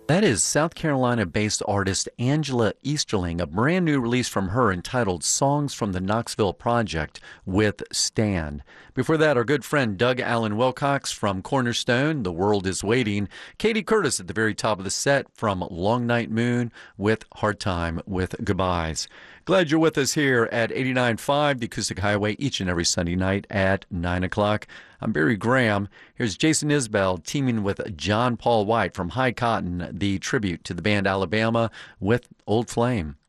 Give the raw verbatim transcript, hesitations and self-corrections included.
That is South Carolina-based artist Angela Easterling, a brand new release from her entitled Songs from the Knoxville Project with Stand. Before that, our good friend Doug Allen Wilcox from Cornerstone, The World is Waiting. Katie Curtis at the very top of the set from Long Night Moon with Hard Time with Goodbyes. Glad you're with us here at eighty-nine point five, the Acoustic Highway, each and every Sunday night at nine o'clock. I'm Barry Graham. Here's Jason Isbell teaming with John Paul White from High Cotton, the tribute to the band Alabama with Old Flame.